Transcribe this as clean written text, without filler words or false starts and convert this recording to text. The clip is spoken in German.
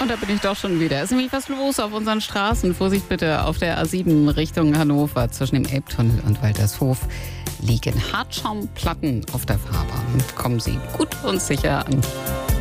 Und da bin ich doch schon wieder. Es ist nämlich was los auf unseren Straßen. Vorsicht bitte auf der A7 Richtung Hannover. Zwischen dem Elbtunnel und Waltershof liegen Hartschaumplatten auf der Fahrbahn. Kommen Sie gut und sicher an.